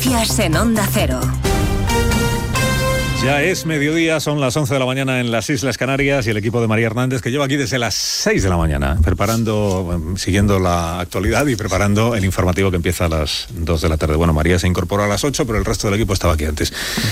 Noticias en Onda Cero. Ya es mediodía, son las 11 de la mañana en las Islas Canarias y el equipo de María Hernández, que lleva aquí desde las 6 de la mañana, siguiendo la actualidad y preparando el informativo que empieza a las 2 de la tarde. Bueno, María se incorporó a las 8, pero el resto del equipo estaba aquí antes.